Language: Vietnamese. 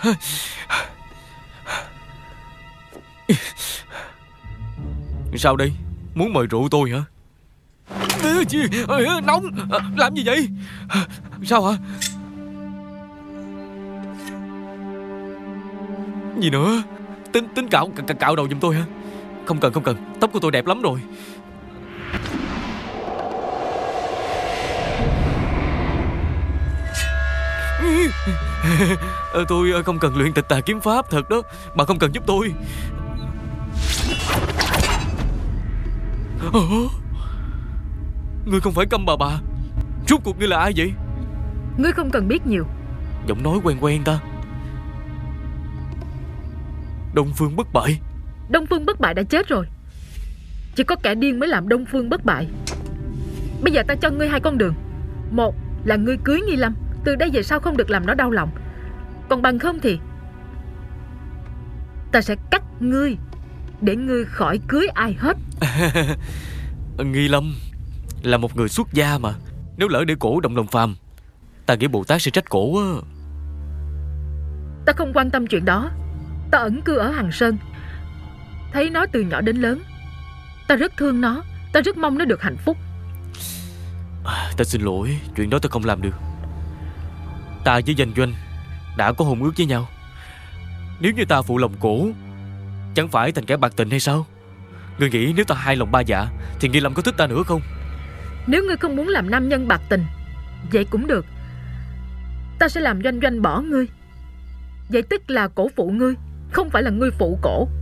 Sao đây? Muốn mời rượu tôi hả? Nóng. Làm gì vậy? Sao hả? Gì nữa? Tính cạo đầu giùm tôi hả? Không cần. Tóc của tôi đẹp lắm rồi. Tôi không cần luyện tịch tà kiếm pháp thật đó. Bà không cần giúp tôi. Ngươi không phải Câm bà. Rốt cuộc ngươi là ai vậy? Ngươi không cần biết nhiều. Giọng nói quen ta. Đông Phương bất bại. Đông Phương bất bại đã chết rồi. Chỉ có kẻ điên mới làm Đông Phương bất bại. Bây giờ ta cho ngươi hai con đường. Một là ngươi cưới Nghi Lâm, từ đây về sau không được làm nó đau lòng. Còn bằng không thì ta sẽ cắt ngươi, để ngươi khỏi cưới ai hết. Nghi Lâm là một người xuất gia mà. Nếu lỡ để cổ động lòng phàm, ta nghĩ Bồ Tát sẽ trách cổ á. Ta không quan tâm chuyện đó. Ta ẩn cư ở Hằng Sơn, thấy nó từ nhỏ đến lớn. Ta rất thương nó. Ta rất mong nó được hạnh phúc. Ta xin lỗi, chuyện đó ta không làm được. Ta với Danh Doanh đã có hôn ước với nhau. Nếu như ta phụ lòng cổ, chẳng phải thành kẻ bạc tình hay sao? Ngươi nghĩ nếu ta hai lòng ba dạ thì Nghi Lâm có thích ta nữa không? Nếu ngươi không muốn làm nam nhân bạc tình, vậy cũng được. Ta sẽ làm Doanh Doanh bỏ ngươi. Vậy tức là cổ phụ ngươi, không phải là ngươi phụ cổ.